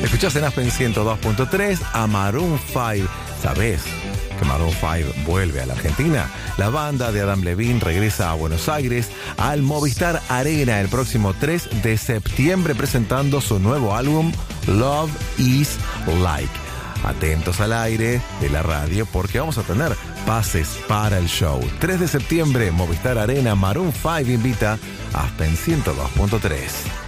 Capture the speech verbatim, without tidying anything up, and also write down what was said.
Escuchás en Aspen ciento dos punto tres a Maroon cinco. ¿Sabés que Maroon cinco vuelve a la Argentina? La banda de Adam Levine regresa a Buenos Aires al Movistar Arena el próximo tres de septiembre presentando su nuevo álbum Love is Like. Atentos al aire de la radio porque vamos a tener pases para el show. tres de septiembre, Movistar Arena, Maroon cinco invita a Aspen ciento dos punto tres.